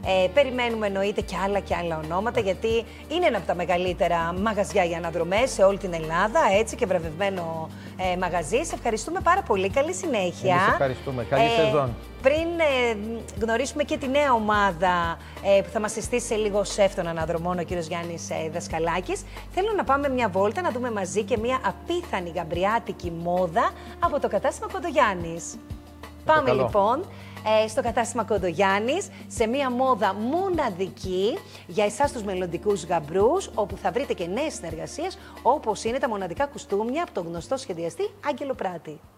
Περιμένουμε εννοείται και άλλα ονόματα, γιατί είναι ένα από τα μεγαλύτερα μαγαζιά για αναδρομές σε όλη την Ελλάδα, έτσι, και βραβευμένο μαγαζί. Σε ευχαριστούμε πάρα πολύ. Καλή συνέχεια. Εμείς ευχαριστούμε. Καλή σεζόν. Πριν γνωρίσουμε και τη νέα ομάδα που θα μας συστήσει σε λίγο σεφ των αναδρομών, ο κύριος Γιάννης Δασκαλάκης, θέλω να πάμε μια βόλτα να δούμε μαζί και μια απίθανη γαμπριάτικη μόδα από το κατάστημα Κοντογιάννης. Πάμε λοιπόν στο κατάστημα Κοντογιάννης, σε μια μόδα μοναδική για εσάς τους μελλοντικούς γαμπρούς, όπου θα βρείτε και νέες συνεργασίες, όπως είναι τα μοναδικά κουστούμια από τον γνωστό σχεδιαστή Άγγελο Πράτη.